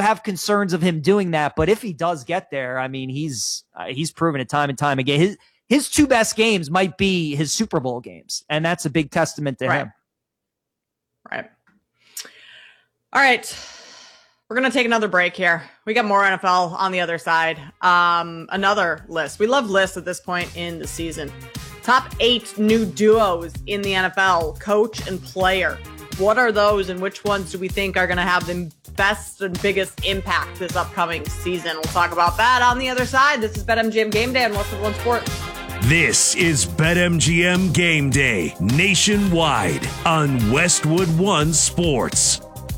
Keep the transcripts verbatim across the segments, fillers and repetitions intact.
have concerns of him doing that, but if he does get there, I mean, he's uh, he's proven it time and time again. His his two best games might be his Super Bowl games, and that's a big testament to right. him. Right. All right. We're going to take another break here. We got more N F L on the other side. Um, another list. We love lists at this point in the season. Top eight new duos in the N F L, coach and player. What are those, and which ones do we think are going to have the best and biggest impact this upcoming season? We'll talk about that on the other side. This is BetMGM Game Day on Westwood One Sports. This is BetMGM Game Day nationwide on Westwood One Sports.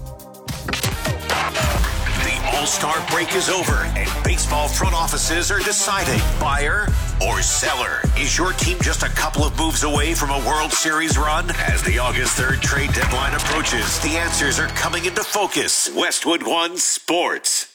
All-Star break is over, and baseball front offices are deciding buyer or seller. Is your team just a couple of moves away from a World Series run? As the August third trade deadline approaches, the answers are coming into focus. Westwood One Sports.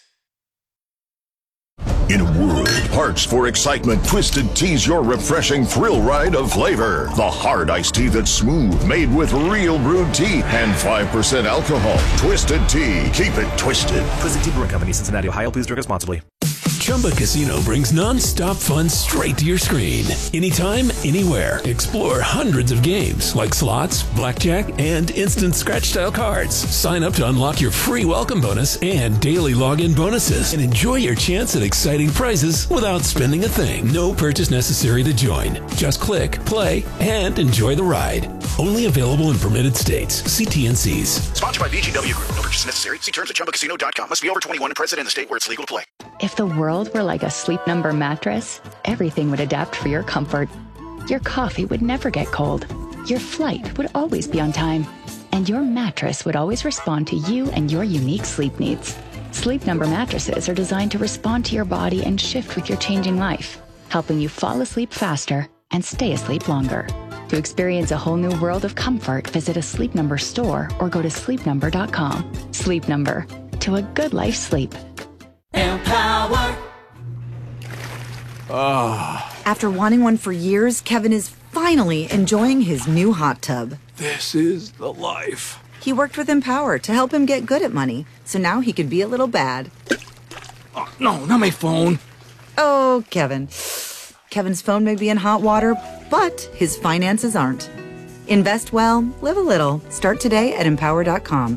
In a world parched for excitement, Twisted Tea's your refreshing thrill ride of flavor. The hard iced tea that's smooth, made with real brewed tea and five percent alcohol. Twisted Tea. Keep it twisted. Twisted Tea Brewing Company, Cincinnati, Ohio. Please drink responsibly. Chumba Casino brings non-stop fun straight to your screen. Anytime, anywhere. Explore hundreds of games like slots, blackjack, and instant scratch-style cards. Sign up to unlock your free welcome bonus and daily login bonuses. And enjoy your chance at exciting prizes without spending a thing. No purchase necessary to join. Just click, play, and enjoy the ride. Only available in permitted states. See T N Cs. Sponsored by B G W Group. No purchase necessary. See terms at chumba casino dot com. Must be over twenty-one and present in the state where it's legal to play. If the world were like a Sleep Number mattress, everything would adapt for your comfort. Your coffee would never get cold. Your flight would always be on time. And your mattress would always respond to you and your unique sleep needs. Sleep Number mattresses are designed to respond to your body and shift with your changing life, helping you fall asleep faster and stay asleep longer. To experience a whole new world of comfort, visit a Sleep Number store or go to sleep number dot com. Sleep Number. To a good life sleep. Empower. Oh. After wanting one for years, Kevin is finally enjoying his new hot tub. This is the life. He worked with Empower to help him get good at money, so now he could be a little bad. Oh, no, not my phone. Oh, Kevin. Kevin's phone may be in hot water, but his finances aren't. Invest well, live a little. Start today at empower dot com.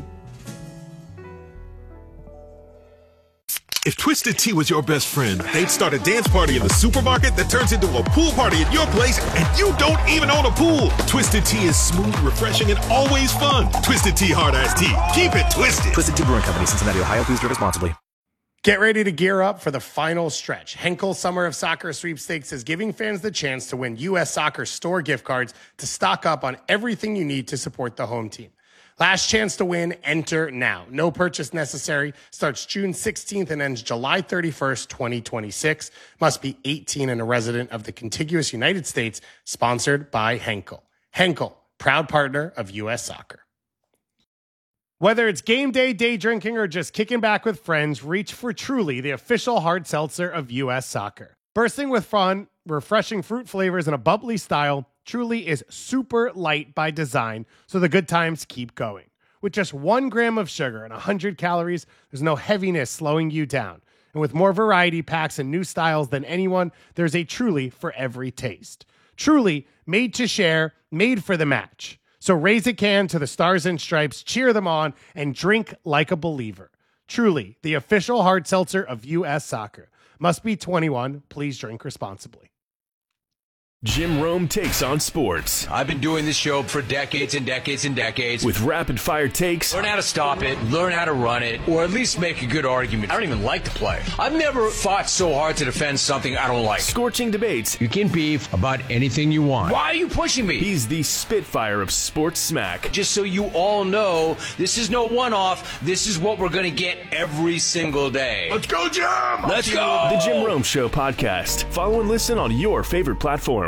If Twisted Tea was your best friend, they'd start a dance party in the supermarket that turns into a pool party at your place, and you don't even own a pool. Twisted Tea is smooth, refreshing, and always fun. Twisted Tea Hard Iced Tea. Keep it twisted. Twisted Tea Brewing Company, Cincinnati, Ohio. Please drink responsibly. Get ready to gear up for the final stretch. Henkel Summer of Soccer Sweepstakes is giving fans the chance to win U S Soccer store gift cards to stock up on everything you need to support the home team. Last chance to win, enter now. No purchase necessary. Starts June sixteenth and ends July thirty-first, twenty twenty-six. Must be eighteen and a resident of the contiguous United States. Sponsored by Henkel. Henkel, proud partner of U S Soccer. Whether it's game day, day drinking, or just kicking back with friends, reach for Truly, the official hard seltzer of U S Soccer. Bursting with fun, refreshing fruit flavors, and a bubbly style, Truly is super light by design, so the good times keep going. With just one gram of sugar and one hundred calories, there's no heaviness slowing you down. And with more variety packs and new styles than anyone, there's a Truly for every taste. Truly, made to share, made for the match. So raise a can to the Stars and Stripes, cheer them on, and drink like a believer. Truly, the official hard seltzer of U S Soccer. Must be twenty-one. Please drink responsibly. Jim Rome takes on sports. I've been doing this show for decades and decades and decades. With rapid-fire takes. Learn how to stop it, learn how to run it, or at least make a good argument. I don't even like to play. I've never fought so hard to defend something I don't like. Scorching debates. You can beef about anything you want. Why are you pushing me? He's the Spitfire of sports smack. Just so you all know, this is no one-off. This is what we're going to get every single day. Let's go, Jim! Let's go! The Jim Rome Show podcast. Follow and listen on your favorite platform.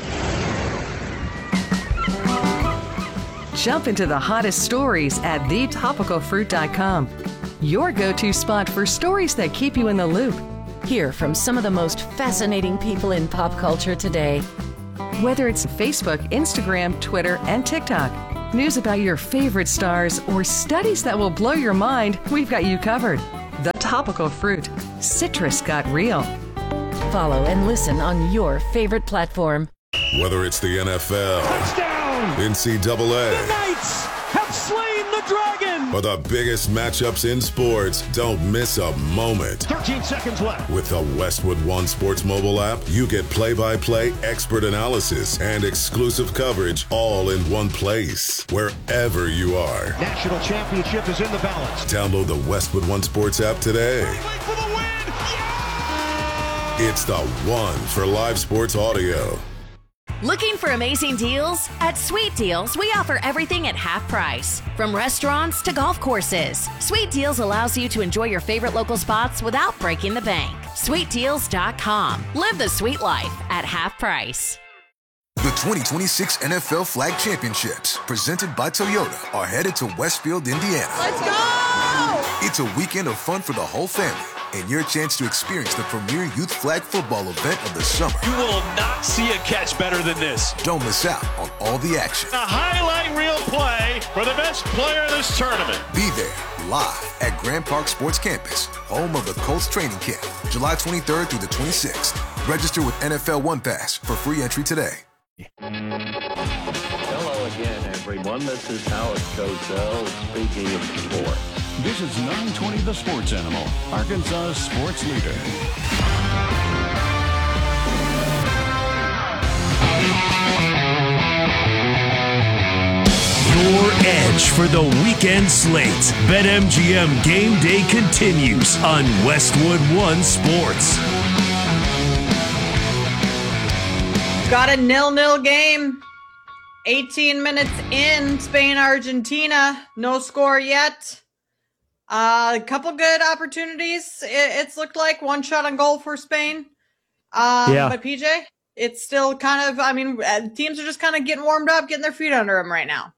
Jump into the hottest stories at the topical fruit dot com. Your go-to spot for stories that keep you in the loop. Hear from some of the most fascinating people in pop culture today. Whether it's Facebook, Instagram, Twitter, and TikTok, news about your favorite stars, or studies that will blow your mind, we've got you covered. The topical fruit. Citrus got real. Follow and listen on your favorite platform. Whether it's the N F L, touchdown, N C double A, the Knights have slain the dragon, or the biggest matchups in sports, don't miss a moment. thirteen seconds left. With the Westwood One Sports mobile app, you get play-by-play expert analysis and exclusive coverage all in one place, wherever you are. National championship is in the balance. Download the Westwood One Sports app today. For the win. Yeah! It's the one for live sports audio. Looking for amazing deals? At Sweet Deals, we offer everything at half price. From restaurants to golf courses, Sweet Deals allows you to enjoy your favorite local spots without breaking the bank. sweet deals dot com. Live the sweet life at half price. The twenty twenty-six N F L Flag Championships, presented by Toyota, are headed to Westfield, Indiana. Let's go! It's a weekend of fun for the whole family, and your chance to experience the premier youth flag football event of the summer. You will not see a catch better than this. Don't miss out on all the action. A highlight reel play for the best player in this tournament. Be there, live at Grand Park Sports Campus, home of the Colts training camp, July twenty-third through the twenty-sixth. Register with N F L One Pass for free entry today. Hello again, everyone. This is Howard Cosell speaking of sports. This is nine twenty The Sports Animal, Arkansas sports leader. Your edge for the weekend slate. BetMGM Game Day continues on Westwood One Sports. Got a nil-nil game. eighteen minutes in, Spain, Argentina. No score yet. A uh, couple good opportunities. It, it's looked like one shot on goal for Spain. Um, yeah. But P J, it's still kind of, I mean, teams are just kind of getting warmed up, getting their feet under them right now.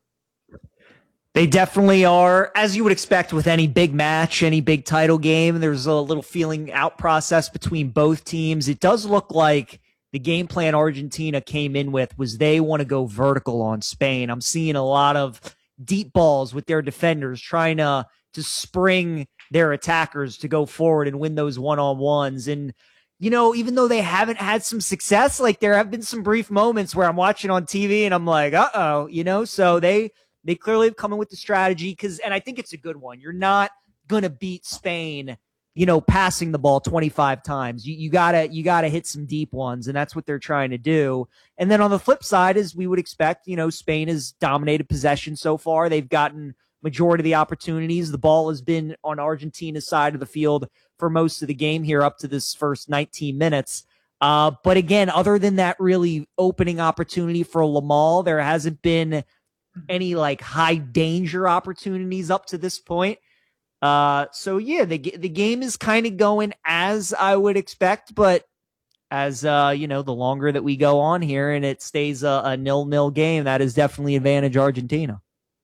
They definitely are, as you would expect with any big match, any big title game. There's a little feeling out process between both teams. It does look like the game plan Argentina came in with was they want to go vertical on Spain. I'm seeing a lot of deep balls with their defenders trying to to spring their attackers to go forward and win those one-on-ones. And, you know, even though they haven't had some success, like there have been some brief moments where I'm watching on T V and I'm like, uh-oh, you know, so they they clearly have come in with the strategy because, and I think it's a good one. You're not going to beat Spain, you know, passing the ball twenty-five times. You, you gotta, you gotta hit some deep ones, and that's what they're trying to do. And then on the flip side, as we would expect, you know, Spain has dominated possession so far. They've gotten majority of the opportunities. The ball has been on Argentina's side of the field for most of the game here up to this first nineteen minutes. Uh, but again, other than that really opening opportunity for Lamal, there hasn't been any like high danger opportunities up to this point. Uh, so yeah, the the game is kind of going as I would expect, but as uh, you know, the longer that we go on here and it stays a, a nil-nil game, that is definitely advantage Argentina.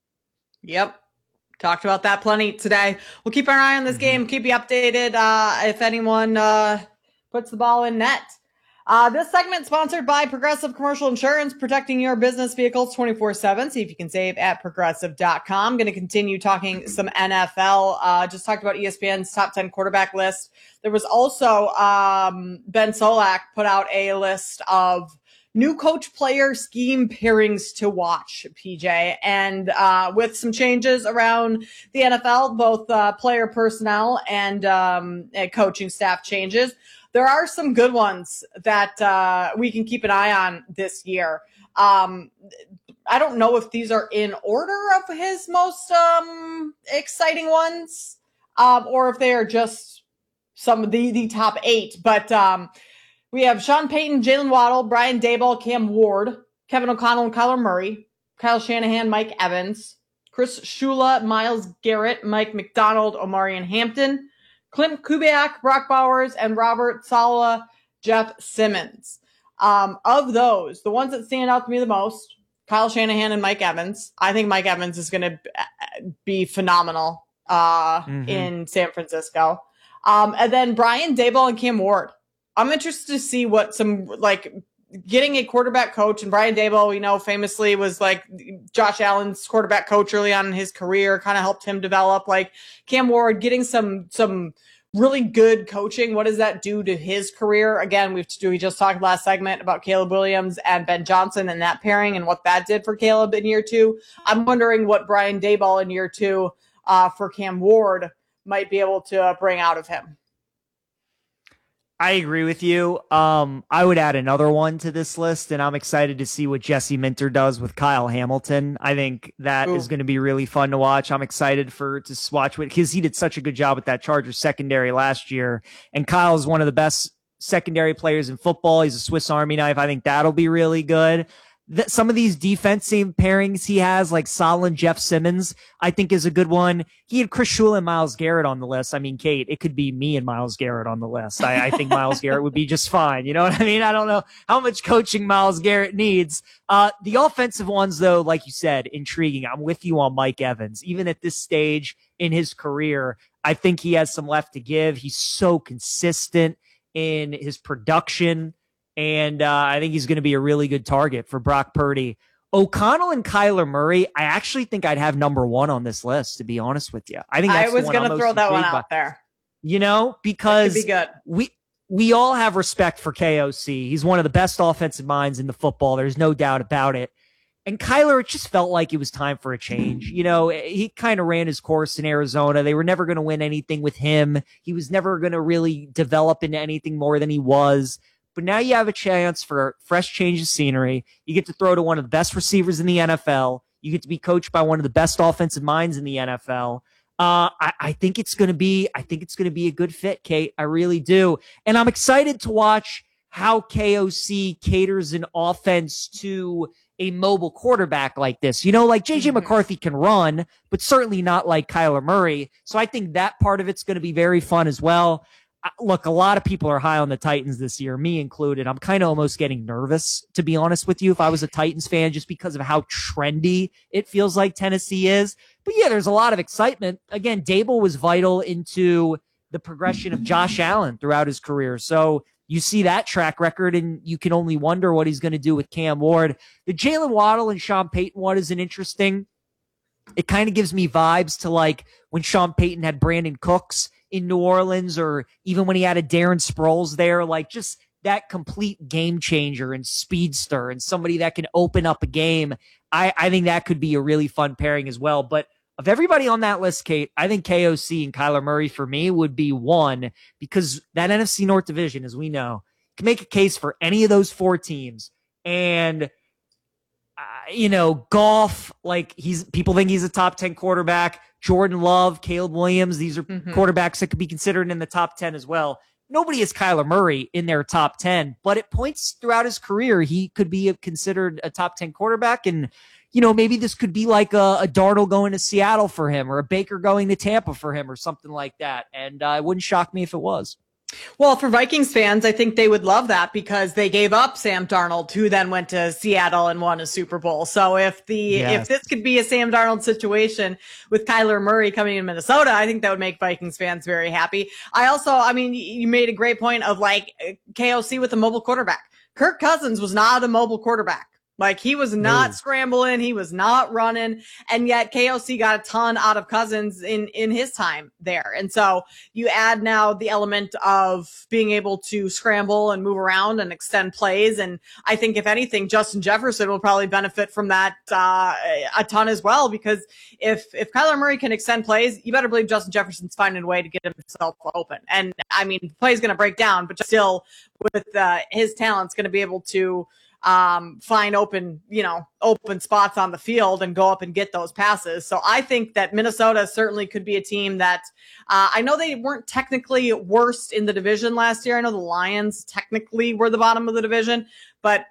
Yep. Talked about that plenty today. We'll keep our eye on this mm-hmm. game, keep you updated uh, if anyone uh, puts the ball in net. Uh, this segment sponsored by Progressive Commercial Insurance, protecting your business vehicles twenty-four seven. See if you can save at progressive dot com. Going to continue talking some N F L. Uh, just talked about E S P N's top ten quarterback list. There was also um, Ben Solak put out a list of new coach player scheme pairings to watch, P J. And uh, with some changes around the N F L, both uh, player personnel and um, coaching staff changes, there are some good ones that uh, we can keep an eye on this year. Um, I don't know if these are in order of his most um, exciting ones um, or if they are just some of the, the top eight. But um, we have Sean Payton, Jalen Waddle, Brian Daboll, Cam Ward, Kevin O'Connell and Kyler Murray, Kyle Shanahan, Mike Evans, Chris Shula, Myles Garrett, Mike McDonald, Omarion Hampton, Clint Kubiak, Brock Bowers, and Robert Saleh, Jeff Simmons. Um, of those, the ones that stand out to me the most, Kyle Shanahan and Mike Evans. I think Mike Evans is going to be phenomenal uh, mm-hmm. in San Francisco. Um, and then Brian Daboll and Cam Ward. I'm interested to see what some, like, getting a quarterback coach, and Brian Daboll, we know famously was like Josh Allen's quarterback coach early on in his career, kind of helped him develop. Like Cam Ward, getting some some really good coaching, what does that do to his career? Again, we've we just talked last segment about Caleb Williams and Ben Johnson and that pairing and what that did for Caleb in year two. I'm wondering what Brian Daboll in year two uh, for Cam Ward might be able to bring out of him. I agree with you. Um, I would add another one to this list, and I'm excited to see what Jesse Minter does with Kyle Hamilton. I think that Ooh. is going to be really fun to watch. I'm excited for to watch what because he did such a good job with that Chargers secondary last year, and Kyle is one of the best secondary players in football. He's a Swiss Army knife. I think that'll be really good. That some of these defensive pairings he has, like Solin, Jeff Simmons, I think is a good one. He had Chris Shula and Myles Garrett on the list. I mean, Kate, it could be me and Myles Garrett on the list. I, I think Myles Garrett would be just fine. You know what I mean? I don't know how much coaching Myles Garrett needs. Uh, the offensive ones, though, like you said, intriguing. I'm with you on Mike Evans. Even at this stage in his career, I think he has some left to give. He's so consistent in his production. And uh, I think he's going to be a really good target for Brock Purdy. O'Connell and Kyler Murray, I actually think I'd have number one on this list, to be honest with you. I think that's I was going to throw that one out by. there. You know, because be good. we we all have respect for K O C. He's one of the best offensive minds in the football. There's no doubt about it. And Kyler, it just felt like it was time for a change. You know, he kind of ran his course in Arizona. They were never going to win anything with him. He was never going to really develop into anything more than he was. But now you have a chance for a fresh change of scenery. You get to throw to one of the best receivers in the N F L. You get to be coached by one of the best offensive minds in the N F L. Uh, I, I think it's going to be, I think it's going to be a good fit, Kate. I really do. And I'm excited to watch how K O C caters an offense to a mobile quarterback like this. You know, like J J McCarthy can run, but certainly not like Kyler Murray. So I think that part of it's going to be very fun as well. Look, a lot of people are high on the Titans this year, me included. I'm kind of almost getting nervous, to be honest with you, if I was a Titans fan, just because of how trendy it feels like Tennessee is. But yeah, there's a lot of excitement. Again, Daboll was vital into the progression of Josh Allen throughout his career. So you see that track record, and you can only wonder what he's going to do with Cam Ward. The Jalen Waddle and Sean Payton one is an interesting. It kind of gives me vibes to like when Sean Payton had Brandon Cooks in New Orleans, or even when he had a Darren Sproles there, like just that complete game changer and speedster and somebody that can open up a game. I, I think that could be a really fun pairing as well. But of everybody on that list, Kate, I think K O C and Kyler Murray for me would be one, because that N F C North division, as we know, can make a case for any of those four teams. And Uh, you know, Goff, like he's people think he's a top ten quarterback. Jordan Love, Caleb Williams, these are mm-hmm. quarterbacks that could be considered in the top ten as well. Nobody is Kyler Murray in their top ten, but at points throughout his career, he could be a, considered a top ten quarterback. And, you know, maybe this could be like a, a Darnold going to Seattle for him, or a Baker going to Tampa for him, or something like that. And uh, it wouldn't shock me if it was. Well, for Vikings fans, I think they would love that, because they gave up Sam Darnold, who then went to Seattle and won a Super Bowl. So if the yes. if this could be a Sam Darnold situation with Kyler Murray coming in Minnesota, I think that would make Vikings fans very happy. I also, I mean, you made a great point of like K O C with a mobile quarterback. Kirk Cousins was not a mobile quarterback. Like, he was not no. scrambling. He was not running. And yet K O C got a ton out of Cousins in, in his time there. And so you add now the element of being able to scramble and move around and extend plays. And I think, if anything, Justin Jefferson will probably benefit from that uh, a ton as well, because if, if Kyler Murray can extend plays, you better believe Justin Jefferson's finding a way to get himself open. And I mean, the play's going to break down, but still with uh, his talent's going to be able to um, find open, you know, open spots on the field and go up and get those passes. So I think that Minnesota certainly could be a team that, uh, I know they weren't technically worst in the division last year. I know the Lions technically were the bottom of the division, but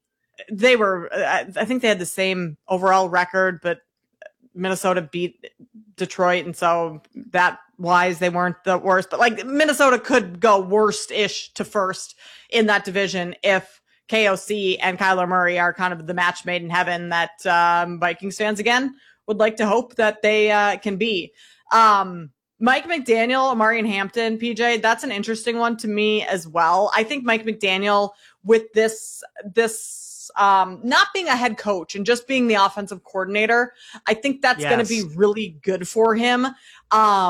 they were, I think they had the same overall record, but Minnesota beat Detroit. And so that wise, they weren't the worst, but like Minnesota could go worst-ish to first in that division if K O C and Kyler Murray are kind of the match made in heaven that um, Vikings fans, again, would like to hope that they uh, can be. Um, Mike McDaniel, Amarian Hampton, P J, that's an interesting one to me as well. I think Mike McDaniel, with this, this um, not being a head coach and just being the offensive coordinator, I think that's yes. going to be really good for him. Um,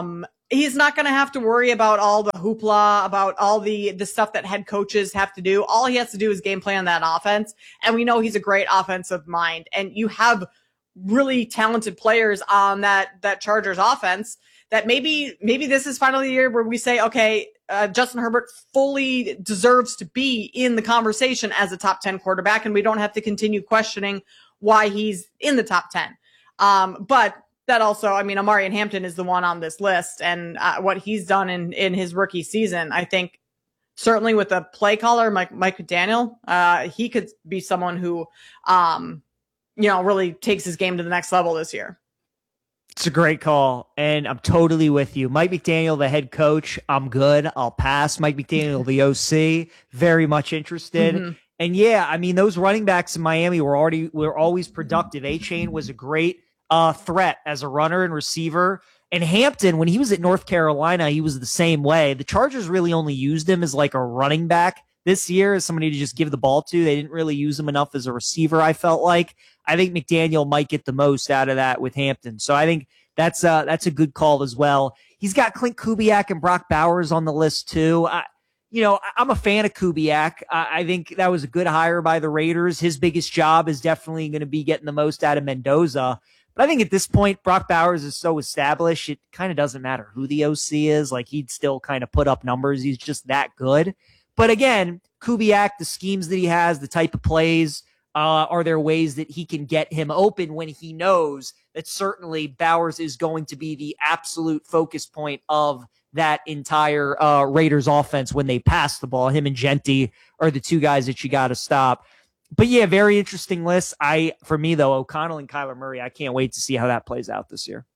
he's not going to have to worry about all the hoopla, about all the, the stuff that head coaches have to do. All he has to do is game plan that offense. And we know he's a great offensive mind. And you have really talented players on that, that Chargers offense that maybe, maybe this is finally the year where we say, okay, uh, Justin Herbert fully deserves to be in the conversation as a top ten quarterback. And we don't have to continue questioning why he's in the top ten. Um, but that also, I mean, Amarian Hampton is the one on this list, and uh, what he's done in, in his rookie season, I think certainly with the play caller, Mike, Mike McDaniel, uh, he could be someone who, um, you know, really takes his game to the next level this year. It's a great call, and I'm totally with you. Mike McDaniel, the head coach, I'm good. I'll pass. Mike McDaniel, the O C, very much interested. Mm-hmm. And yeah, I mean, those running backs in Miami were already were always productive. A-Chain was a great uh, threat as a runner and receiver. And Hampton, when he was at North Carolina, he was the same way. The Chargers really only used him as like a running back this year, as somebody to just give the ball to. They didn't really use him enough as a receiver, I felt like. I think McDaniel might get the most out of that with Hampton. So I think that's uh that's a good call as well. He's got Clint Kubiak and Brock Bowers on the list too. I, you know, I'm a fan of Kubiak. I, I think that was a good hire by the Raiders. His biggest job is definitely going to be getting the most out of Mendoza. But I think at this point, Brock Bowers is so established, it kind of doesn't matter who the O C is. Like, he'd still kind of put up numbers. He's just that good. But again, Kubiak, the schemes that he has, the type of plays, uh, are there ways that he can get him open when he knows that certainly Bowers is going to be the absolute focus point of that entire uh, Raiders offense when they pass the ball. Him and Genti are the two guys that you got to stop. But yeah, very interesting list. I, for me though, O'Connell and Kyler Murray, I can't wait to see how that plays out this year.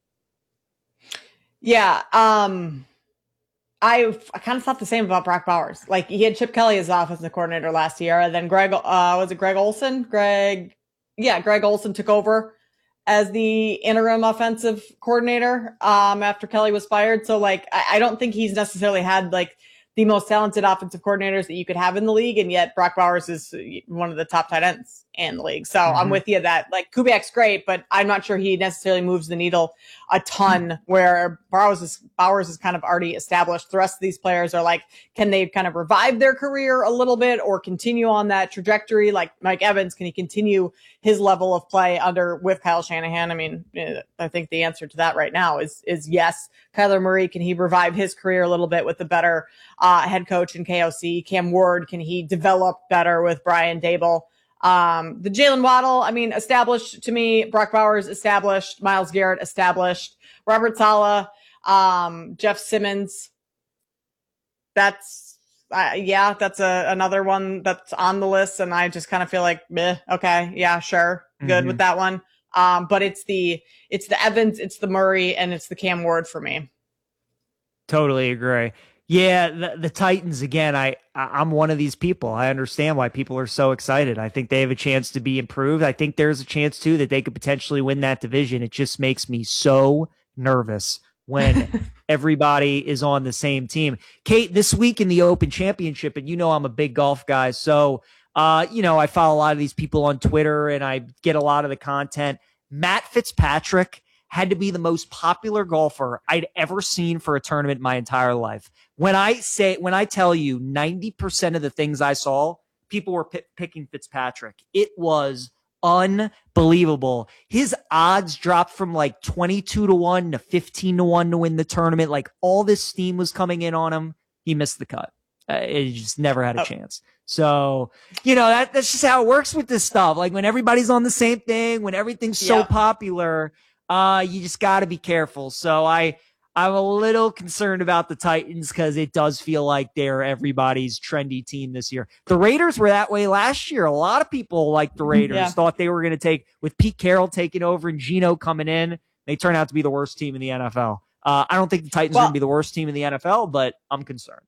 Yeah. Um, I, I kind of thought the same about Brock Bowers. Like, he had Chip Kelly as offensive coordinator last year, and then Greg, uh, was it Greg Olson? Greg, yeah, Greg Olson took over as the interim offensive coordinator, um, after Kelly was fired. So like, I, I don't think he's necessarily had like the most talented offensive coordinators that you could have in the league. And yet Brock Bowers is one of the top tight ends in the league. So mm-hmm. I'm with you that like Kubiak's great, but I'm not sure he necessarily moves the needle a ton, where Bowers is, Bowers is kind of already established. The rest of these players are like, can they kind of revive their career a little bit or continue on that trajectory? Like Mike Evans, can he continue his level of play under with Kyle Shanahan? I mean, I think the answer to that right now is, is yes. Kyler Murray, can he revive his career a little bit with the better uh, head coach in K O C? Cam Ward, can he develop better with Brian Daboll? Um, the Jalen Waddle, I mean, established to me. Brock Bowers, established. Myles Garrett, established. Robert Saleh, um, Jeff Simmons. That's, uh, yeah, that's a, another one that's on the list. And I just kind of feel like, meh, okay, yeah, sure. Good mm-hmm. with that one. Um, but it's the, it's the Evans, it's the Murray, and it's the Cam Ward for me. Totally agree. Yeah, the, the Titans, again, I, I'm one of these people. I understand why people are so excited. I think they have a chance to be improved. I think there's a chance, too, that they could potentially win that division. It just makes me so nervous when everybody is on the same team. Kate, this week in the Open Championship, and you know I'm a big golf guy, so, uh, you know, I follow a lot of these people on Twitter, and I get a lot of the content. Matt Fitzpatrick had to be the most popular golfer I'd ever seen for a tournament my entire life. When I say, when I tell you ninety percent of the things I saw, people were p- picking Fitzpatrick. It was unbelievable. His odds dropped from like twenty-two to one to fifteen to one to win the tournament. Like, all this steam was coming in on him. He missed the cut. Uh, he just never had a oh. chance. So, you know, that, that's just how it works with this stuff. Like, when everybody's on the same thing, when everything's so yeah. popular, uh, you just got to be careful. So I, I'm a little concerned about the Titans because it does feel like they're everybody's trendy team this year. The Raiders were that way last year. A lot of people like the Raiders, yeah. thought they were going to take, with Pete Carroll taking over and Geno coming in, they turned out to be the worst team in the N F L. Uh, I don't think the Titans well, are going to be the worst team in the N F L, but I'm concerned.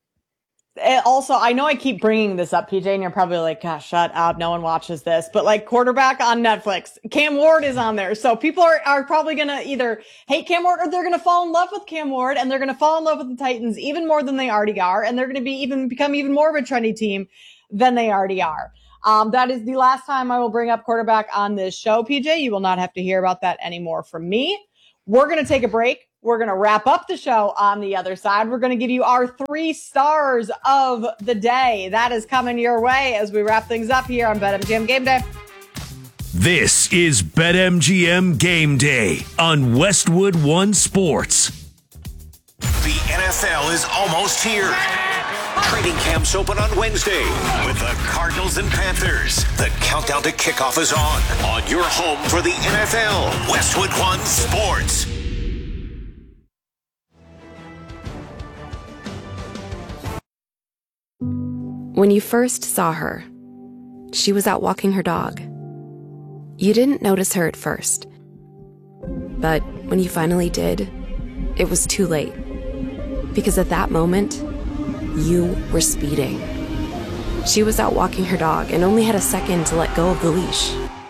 Also, I know I keep bringing this up, P J, and you're probably like, gosh, shut up. No one watches this. But like, quarterback on Netflix, Cam Ward is on there. So people are, are probably going to either hate Cam Ward or they're going to fall in love with Cam Ward, and they're going to fall in love with the Titans even more than they already are. And they're going to be even become even more of a trendy team than they already are. Um, that is the last time I will bring up quarterback on this show, P J. You will not have to hear about that anymore from me. We're going to take a break. We're going to wrap up the show on the other side. We're going to give you our three stars of the day. That is coming your way as we wrap things up here on BetMGM Game Day. This is BetMGM Game Day on Westwood One Sports. The N F L is almost here. Training camps open on Wednesday with the Cardinals and Panthers. The countdown to kickoff is on. On your home for the N F L, Westwood One Sports. When you first saw her, she was out walking her dog. You didn't notice her at first. But when you finally did, it was too late. Because at that moment, you were speeding. She was out walking her dog and only had a second to let go of the leash.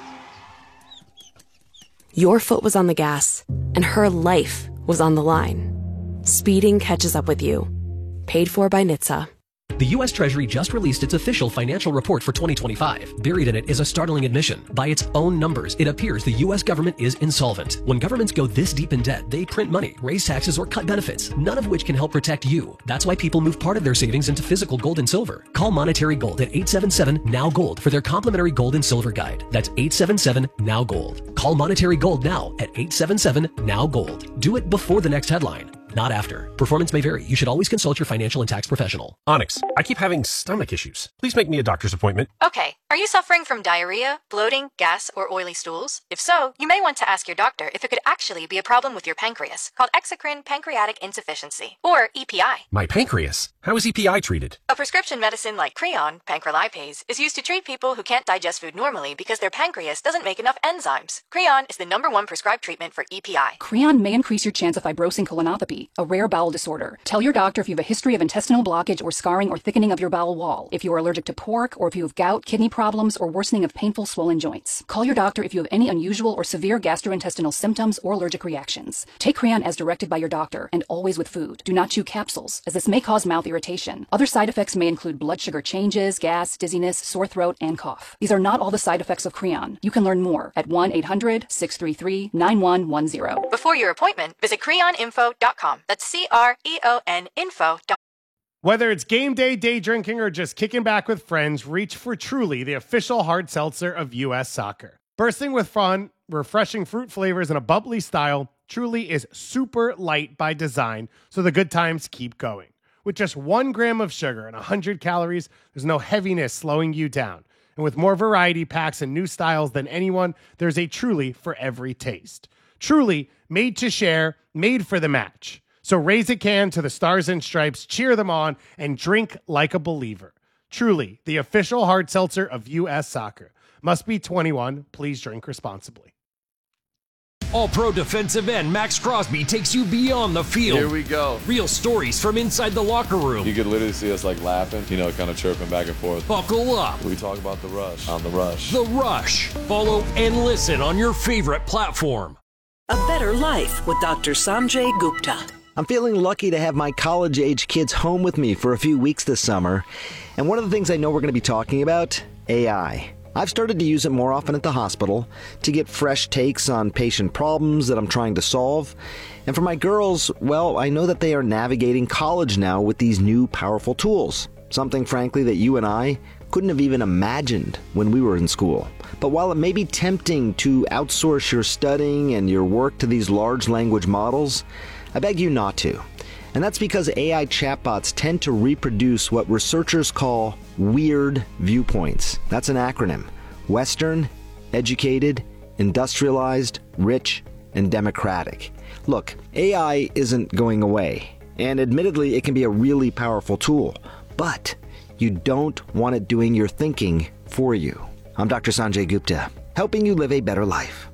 Your foot was on the gas, and her life was on the line. Speeding catches up with you. Paid for by N H T S A. The U S Treasury just released its official financial report for twenty twenty-five. Buried in it is a startling admission. By its own numbers, it appears the U S government is insolvent. When governments go this deep in debt, they print money, raise taxes, or cut benefits, none of which can help protect you. That's why people move part of their savings into physical gold and silver. Call Monetary Gold at eight seven seven, N O W Gold for their complimentary gold and silver guide. That's eight seven seven, N O W Gold. Call Monetary Gold now at eight seven seven, N O W Gold. Do it before the next headline, not after. Performance may vary. You should always consult your financial and tax professional. Onyx, I keep having stomach issues. Please make me a doctor's appointment. Okay. Are you suffering from diarrhea, bloating, gas, or oily stools? If so, you may want to ask your doctor if it could actually be a problem with your pancreas, called exocrine pancreatic insufficiency, or E P I. My pancreas? How is E P I treated? A prescription medicine like Creon, pancrelipase, is used to treat people who can't digest food normally because their pancreas doesn't make enough enzymes. Creon is the number one prescribed treatment for E P I. Creon may increase your chance of fibrosing colonopathy, a rare bowel disorder. Tell your doctor if you have a history of intestinal blockage or scarring or thickening of your bowel wall, if you are allergic to pork, or if you have gout, kidney problems, or worsening of painful swollen joints. Call your doctor if you have any unusual or severe gastrointestinal symptoms or allergic reactions. Take Creon as directed by your doctor, and always with food. Do not chew capsules, as this may cause mouth irritation. Other side effects may include blood sugar changes, gas, dizziness, sore throat, and cough. These are not all the side effects of Creon. You can learn more at one eight hundred, six three three, nine one one zero. Before your appointment, visit creon info dot com. That's C R E O N info dot com. Whether it's game day, day drinking, or just kicking back with friends, reach for Truly, the official hard seltzer of U S Soccer. Bursting with fun, refreshing fruit flavors, and a bubbly style, Truly is super light by design, so the good times keep going. With just one gram of sugar and one hundred calories, there's no heaviness slowing you down. And with more variety packs and new styles than anyone, there's a Truly for every taste. Truly, made to share, made for the match. So raise a can to the Stars and Stripes, cheer them on, and drink like a believer. Truly, the official hard seltzer of U S Soccer. Must be twenty-one. Please drink responsibly. All-Pro defensive end Max Crosby takes you beyond the field. Here we go. Real stories from inside the locker room. You could literally see us like laughing, you know, kind of chirping back and forth. Buckle up. We talk about the rush on the rush. The Rush. Follow and listen on your favorite platform. A better life with Doctor Sanjay Gupta. I'm feeling lucky to have my college-age kids home with me for a few weeks this summer. And one of the things I know we're going to be talking about, A I. I've started to use it more often at the hospital to get fresh takes on patient problems that I'm trying to solve. And for my girls, well, I know that they are navigating college now with these new powerful tools. Something, frankly, that you and I couldn't have even imagined when we were in school. But while it may be tempting to outsource your studying and your work to these large language models, I beg you not to. And that's because A I chatbots tend to reproduce what researchers call weird viewpoints. That's an acronym. Western, educated, industrialized, rich, and democratic. Look, A I isn't going away. And admittedly, it can be a really powerful tool. But you don't want it doing your thinking for you. I'm Doctor Sanjay Gupta, helping you live a better life.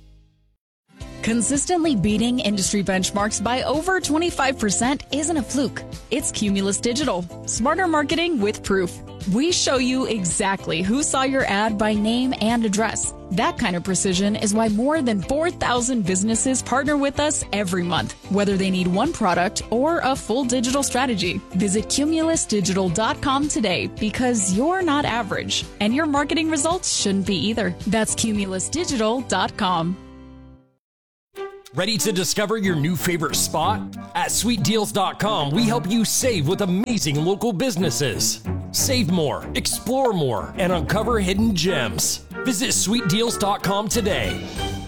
Consistently beating industry benchmarks by over twenty-five percent isn't a fluke. It's Cumulus Digital. Smarter marketing with proof. We show you exactly who saw your ad by name and address. That kind of precision is why more than four thousand businesses partner with us every month, whether they need one product or a full digital strategy. Visit cumulus digital dot com today because you're not average, and your marketing results shouldn't be either. That's cumulus digital dot com. Ready to discover your new favorite spot? At sweet deals dot com, we help you save with amazing local businesses. Save more, explore more, and uncover hidden gems. Visit sweet deals dot com today.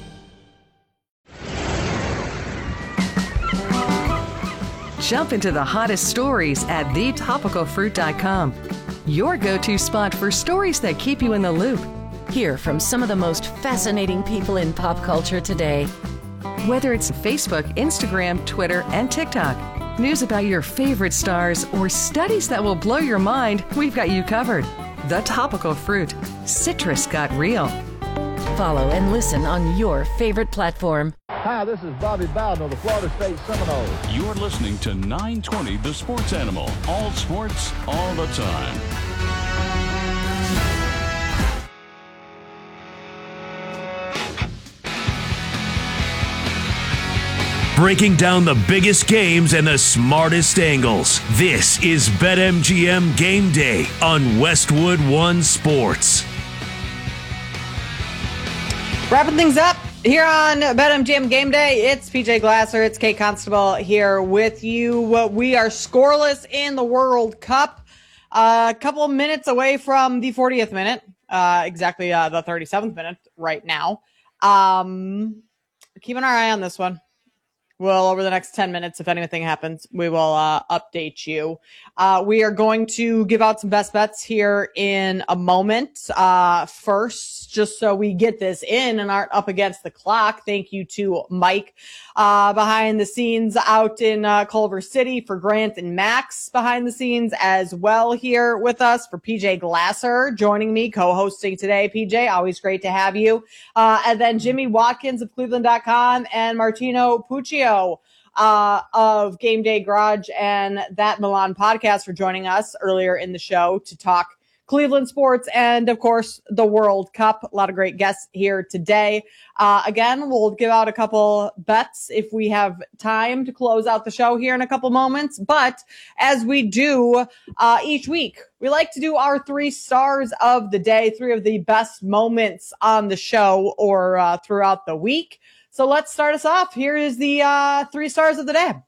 Jump into the hottest stories at the topical fruit dot com. Your go-to spot for stories that keep you in the loop. Hear from some of the most fascinating people in pop culture today. Whether it's Facebook, Instagram, Twitter, and TikTok, news about your favorite stars, or studies that will blow your mind, we've got you covered. The Topical Fruit. Citrus got real. Follow and listen on your favorite platform. Hi, this is Bobby Bowden of the Florida State Seminoles. You're listening to nine twenty The Sports Animal. All sports, all the time. Breaking down the biggest games and the smartest angles. This is BetMGM Game Day on Westwood One Sports. Wrapping things up here on BetMGM Game Day, it's P J Glasser, it's Kate Constable here with you. We are scoreless in the World Cup. Uh, a couple of minutes away from the fortieth minute, uh, exactly uh, the thirty-seventh minute right now. Um, keep an eye on this one. Well, over the next ten minutes, if anything happens, we will uh, update you. Uh, we are going to give out some best bets here in a moment. Uh, first, just so we get this in and aren't up against the clock, thank you to Mike uh, behind the scenes out in uh, Culver City, for Grant and Max behind the scenes as well here with us, for P J Glasser joining me, co-hosting today. P J, always great to have you. Uh, and then Jimmy Watkins of Cleveland dot com and Martino Puccio uh, of Game Day Garage and That Milan podcast for joining us earlier in the show to talk Cleveland sports and, of course, the World Cup. A lot of great guests here today. Uh, again, we'll give out a couple bets if we have time to close out the show here in a couple moments. But as we do uh, each week, we like to do our three stars of the day, three of the best moments on the show or uh, throughout the week. So let's start us off. Here is the uh, three stars of the day.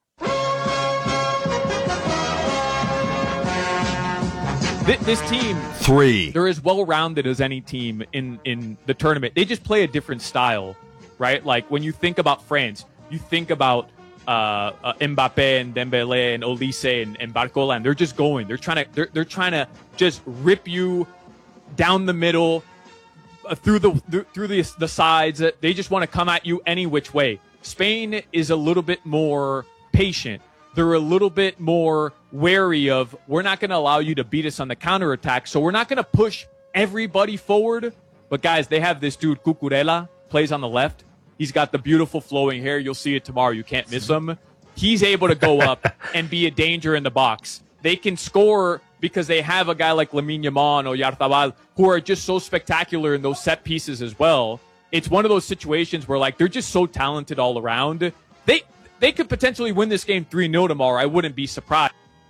This team, three. They're as well-rounded as any team in, in the tournament. They just play a different style, right? Like when you think about France, you think about uh, uh, Mbappe and Dembele and Olise and, and Barcola, and they're just going. They're trying to they're they're trying to just rip you down the middle, uh, through the th- through the the sides. They just want to come at you any which way. Spain is a little bit more patient. They're a little bit more wary of, we're not going to allow you to beat us on the counterattack, so we're not going to push everybody forward. But, guys, they have this dude, Cucurella, plays on the left. He's got the beautiful flowing hair. You'll see it tomorrow. You can't miss him. He's able to go up and be a danger in the box. They can score because they have a guy like Lamine Yamal or Oyarzabal who are just so spectacular in those set pieces as well. It's one of those situations where, like, they're just so talented all around. They they could potentially win this game three nil tomorrow. I wouldn't be surprised.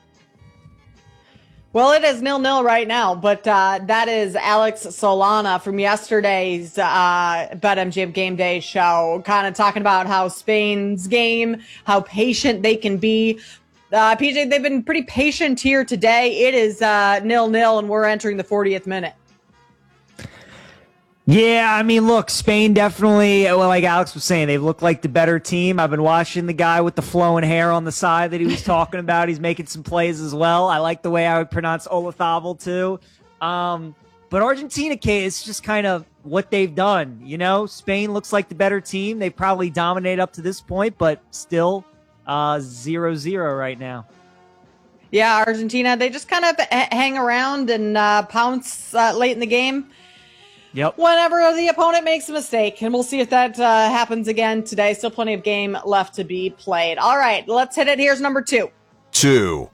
Well, it is nil-nil right now, but uh, that is Alex Solana from yesterday's uh, BetMGM Game Day show, kind of talking about how Spain's game, how patient they can be. Uh, P J, they've been pretty patient here today. It is uh, nil-nil, and we're entering the fortieth minute. Yeah, I mean, look, Spain definitely, well, like Alex was saying, they look like the better team. I've been watching the guy with the flowing hair on the side that he was talking about. He's making some plays as well. I like the way I would pronounce Olazabal, too. Um, but Argentina, Kate, it's just kind of what they've done. You know, Spain looks like the better team. They probably dominate up to this point, but still uh, zero zero right now. Yeah, Argentina, they just kind of h- hang around and uh, pounce uh, late in the game. Yep. Whenever the opponent makes a mistake, and we'll see if that uh, happens again today. Still plenty of game left to be played. All right, let's hit it. Here's number two. Two.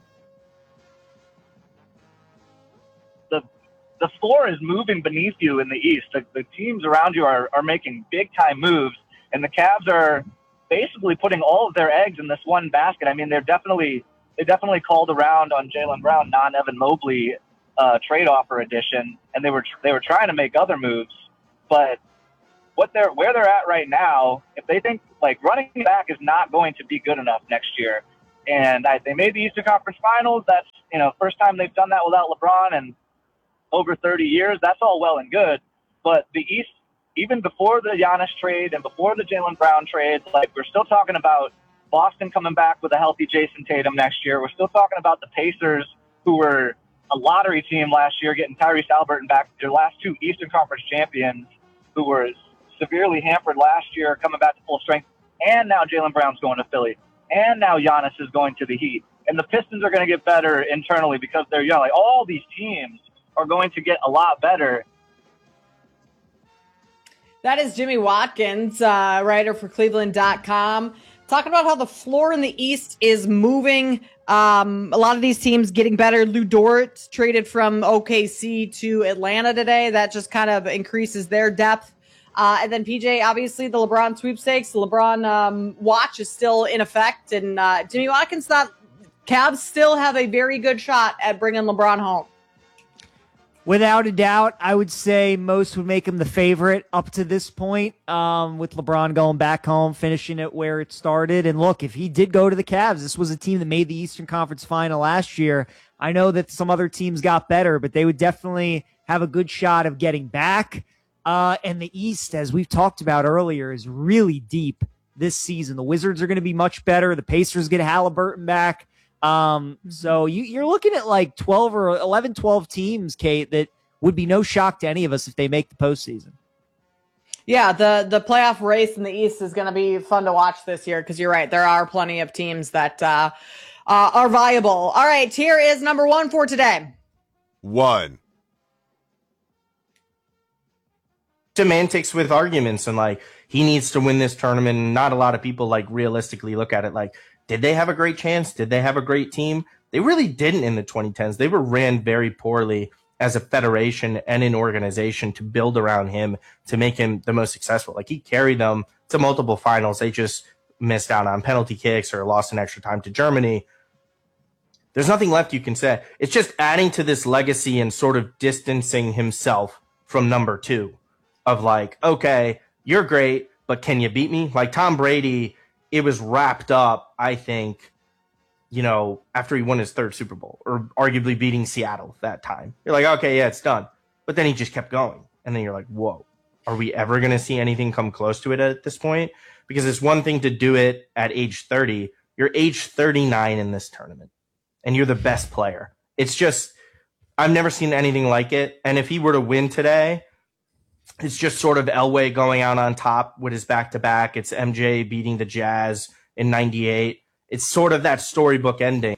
The the floor is moving beneath you in the East. The, the teams around you are, are making big-time moves, and the Cavs are basically putting all of their eggs in this one basket. I mean, they're definitely they definitely called around on Jaylen Brown, non-Evan Mobley Uh, trade offer edition, and they were they were trying to make other moves, but what they're where they're at right now, if they think like running back is not going to be good enough next year, and I, they made the Eastern Conference Finals. That's, you know, first time they've done that without LeBron in over thirty years. That's all well and good, but the East, even before the Giannis trade and before the Jaylen Brown trades, like we're still talking about Boston coming back with a healthy Jason Tatum next year. We're still talking about the Pacers, who were a lottery team last year, getting Tyrese Haliburton back, their last two Eastern Conference champions, who were severely hampered last year, coming back to full strength. And now Jaylen Brown's going to Philly. And now Giannis is going to the Heat. And the Pistons are going to get better internally because they're young. Like, all these teams are going to get a lot better. That is Jimmy Watkins, uh, writer for Cleveland dot com, talking about how the floor in the East is moving. Um, a lot of these teams getting better. Lou Dort traded from O K C to Atlanta today. That just kind of increases their depth. Uh, and then P J, obviously the LeBron sweepstakes, the LeBron um, watch is still in effect. And uh, Jimmy Watkins thought Cavs still have a very good shot at bringing LeBron home. Without a doubt, I would say most would make him the favorite up to this point, um, with LeBron going back home, finishing it where it started. And look, if he did go to the Cavs, this was a team that made the Eastern Conference Final last year. I know that some other teams got better, but they would definitely have a good shot of getting back. Uh, and the East, as we've talked about earlier, is really deep this season. The Wizards are going to be much better. The Pacers get Haliburton back. Um, so you, you're looking at like twelve or eleven, twelve teams, Kate, that would be no shock to any of us if they make the postseason. Yeah, the, the playoff race in the East is going to be fun to watch this year because you're right. There are plenty of teams that uh, uh, are viable. All right, here is number one for today. One. Semantics with arguments, and like he needs to win this tournament. Not a lot of people like realistically look at it like, did they have a great chance? Did they have a great team? They really didn't in the twenty tens. They were ran very poorly as a federation and an organization to build around him to make him the most successful. Like he carried them to multiple finals. They just missed out on penalty kicks or lost an extra time to Germany. There's nothing left you can say. It's just adding to this legacy and sort of distancing himself from number two of like, okay, you're great, but can you beat me? Like Tom Brady, it was wrapped up, I think, you know, after he won his third Super Bowl, or arguably beating Seattle that time. You're like, okay, yeah, it's done. But then he just kept going. And then you're like, whoa, are we ever going to see anything come close to it at this point? Because it's one thing to do it at age thirty. You're age thirty-nine in this tournament, and you're the best player. It's just, I've never seen anything like it. And if he were to win today, it's just sort of Elway going out on top with his back-to-back. It's M J beating the Jazz in ninety-eight. It's sort of that storybook ending.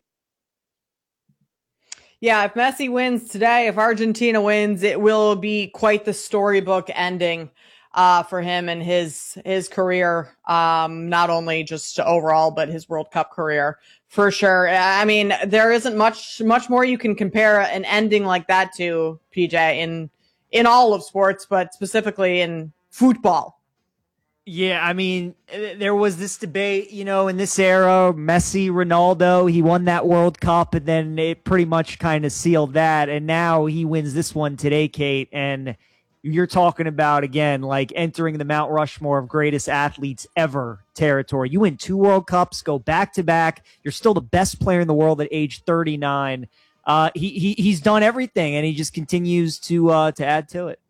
Yeah, if Messi wins today, if Argentina wins, it will be quite the storybook ending uh, for him and his his career, um, not only just overall, but his World Cup career, for sure. I mean, there isn't much much more you can compare an ending like that to, P J, in in all of sports, but specifically in football. Yeah, I mean, there was this debate, you know, in this era, Messi, Ronaldo, he won that World Cup, and then it pretty much kind of sealed that, and now he wins this one today, Kate, and you're talking about, again, like entering the Mount Rushmore of greatest athletes ever territory. You win two World Cups, go back-to-back, you're still the best player in the world at age thirty-nine. Uh, he, he he's done everything, and he just continues to uh, to add to it.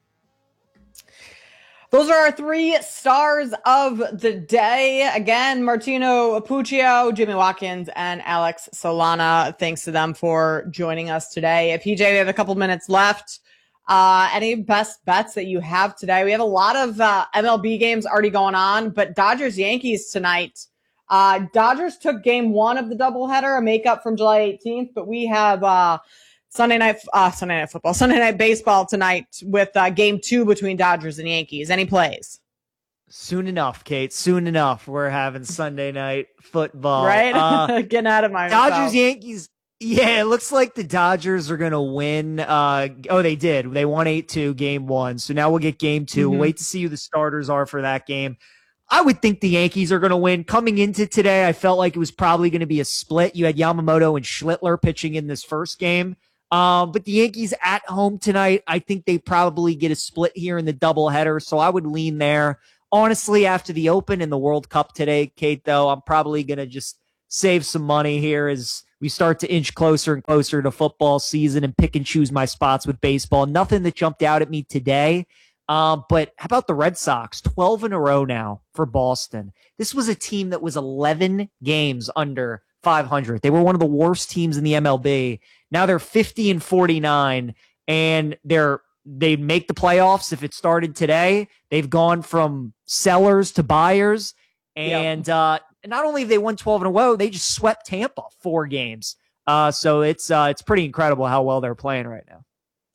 Those are our three stars of the day. Again, Martino Appuccio, Jimmy Watkins, and Alex Solana. Thanks to them for joining us today. P J, we have a couple minutes left. Uh, any best bets that you have today? We have a lot of uh, M L B games already going on, but Dodgers-Yankees tonight. Uh, Dodgers took game one of the doubleheader, a makeup from July eighteenth, but we have uh, Sunday night, uh, Sunday night football, Sunday night baseball tonight with uh, game two between Dodgers and Yankees. Any plays? Soon enough, Kate. Soon enough. We're having Sunday night football. Right? Uh, Getting out of my Dodgers, Yankees. Yeah, it looks like the Dodgers are going to win. Uh, oh, they did. They won eight two game one. So now we'll get game two. Mm-hmm. We'll wait to see who the starters are for that game. I would think the Yankees are going to win. Coming into today, I felt like it was probably going to be a split. You had Yamamoto and Schlittler pitching in this first game. Um, but the Yankees at home tonight, I think they probably get a split here in the doubleheader, so I would lean there. Honestly, after the Open and the World Cup today, Kate, though, I'm probably going to just save some money here as we start to inch closer and closer to football season and pick and choose my spots with baseball. Nothing that jumped out at me today. Um, but how about the Red Sox? twelve in a row now for Boston. This was a team that was eleven games under five hundred. They were one of the worst teams in the M L B. Now they're fifty and forty-nine, and they're they make the playoffs if it started today. They've gone from sellers to buyers, and yep. uh, not only have they won twelve in a row, they just swept Tampa four games. Uh, so it's uh, it's pretty incredible how well they're playing right now.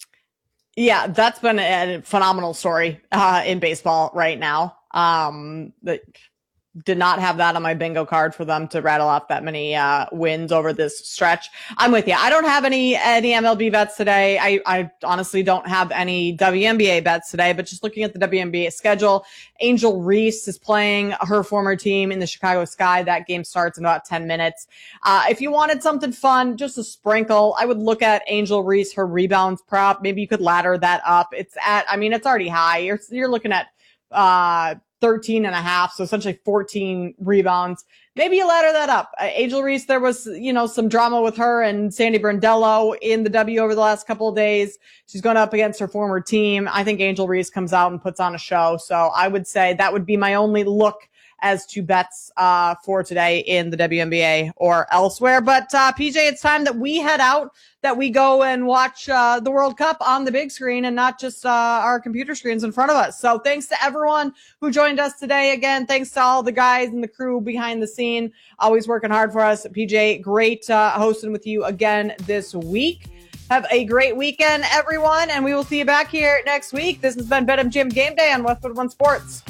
Yeah, that's been a phenomenal story uh, in baseball right now. Um, the, did not have that on my bingo card for them to rattle off that many uh, wins over this stretch. I'm with you. I don't have any any M L B bets today. I, I honestly don't have any W N B A bets today, but just looking at the W N B A schedule, Angel Reese is playing her former team in the Chicago Sky. That game starts in about ten minutes. Uh, if you wanted something fun, just a sprinkle, I would look at Angel Reese, her rebounds prop. Maybe you could ladder that up. It's at, I mean, it's already high. You're, you're looking at, uh, thirteen and a half, so essentially fourteen rebounds. Maybe you ladder that up. Uh, Angel Reese, there was, you know, some drama with her and Sandy Brondello in the W over the last couple of days. She's going up against her former team. I think Angel Reese comes out and puts on a show. So I would say that would be my only look as to bets uh, for today in the W N B A or elsewhere. But uh, P J, it's time that we head out, that we go and watch uh, the World Cup on the big screen and not just uh, our computer screens in front of us. So thanks to everyone who joined us today. Again, thanks to all the guys and the crew behind the scene, always working hard for us. P J, great uh, hosting with you again this week. Have a great weekend, everyone, and we will see you back here next week. This has been BetMGM Game Day on Westwood One Sports.